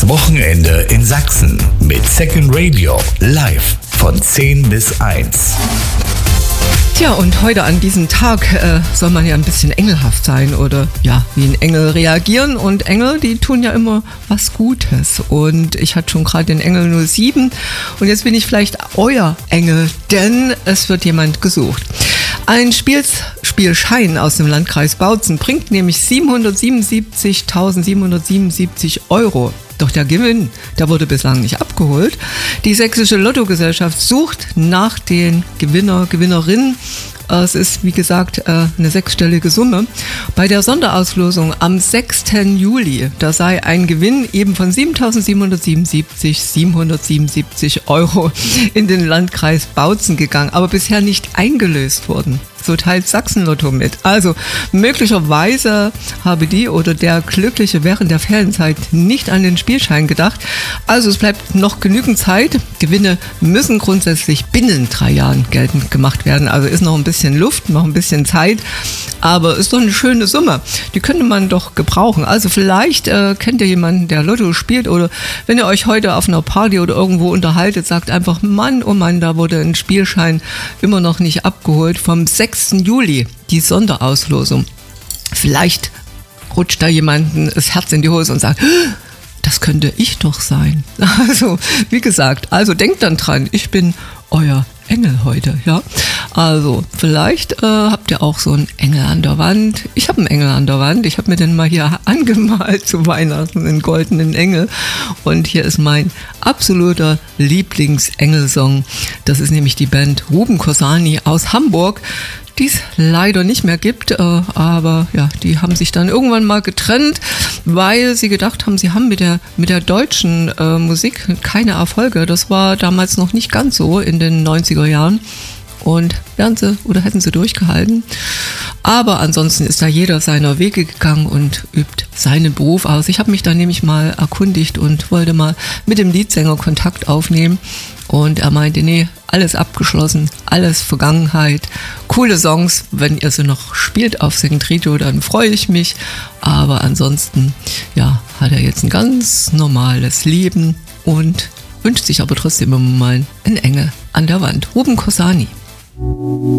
Wochenende in Sachsen mit Second Radio live von 10 bis 1. Tja, und heute an diesem Tag soll man ja ein bisschen engelhaft sein oder ja, wie ein Engel reagieren. Und Engel, die tun ja immer was Gutes. Und ich hatte schon gerade den Engel 07 und jetzt bin ich vielleicht euer Engel, denn es wird jemand gesucht. Ein Spielschein aus dem Landkreis Bautzen bringt nämlich 777.777 Euro. Doch der Gewinn, der wurde bislang nicht abgeholt. Die Sächsische Lottogesellschaft sucht nach den Gewinnerinnen. Es ist, wie gesagt, eine sechsstellige Summe. Bei der Sonderauslosung am 6. Juli, da sei ein Gewinn eben von 7.777 Euro in den Landkreis Bautzen gegangen, aber bisher nicht eingelöst worden. So teilt Sachsen-Lotto mit. Also möglicherweise habe die oder der Glückliche während der Ferienzeit nicht an den Spielschein gedacht. Also es bleibt noch genügend Zeit. Gewinne müssen grundsätzlich binnen 3 Jahren geltend gemacht werden. Also ist noch ein bisschen Luft, noch ein bisschen Zeit. Aber ist doch eine schöne Summe. Die könnte man doch gebrauchen. Also vielleicht kennt ihr jemanden, der Lotto spielt, oder wenn ihr euch heute auf einer Party oder irgendwo unterhaltet, sagt einfach, Mann, oh Mann, da wurde ein Spielschein immer noch nicht abgeholt. Vom 6. Juli, die Sonderauslosung. Vielleicht rutscht da jemanden das Herz in die Hose und sagt, das könnte ich doch sein. Also, wie gesagt, also denkt dann dran, ich bin euer Engel heute, ja. Also, vielleicht habt ihr auch so einen Engel an der Wand. Ich habe einen Engel an der Wand. Ich habe mir den mal hier angemalt zu Weihnachten, einen goldenen Engel. Und hier ist mein absoluter Lieblingsengelsong. Das ist nämlich die Band Ruben Corsani aus Hamburg, die es leider nicht mehr gibt, aber ja, die haben sich dann irgendwann mal getrennt, weil sie gedacht haben, sie haben mit der deutschen Musik keine Erfolge. Das war damals noch nicht ganz so in den 90er Jahren und hätten sie durchgehalten. Aber ansonsten ist da jeder seiner Wege gegangen und übt seinen Beruf aus. Ich habe mich da nämlich mal erkundigt und wollte mal mit dem Leadsänger Kontakt aufnehmen. Und er meinte, nee, alles abgeschlossen, alles Vergangenheit. Coole Songs, wenn ihr sie noch spielt auf Second Radio, dann freue ich mich. Aber ansonsten, ja, hat er jetzt ein ganz normales Leben und wünscht sich aber trotzdem immer mal einen Engel an der Wand. Ruben Corsani.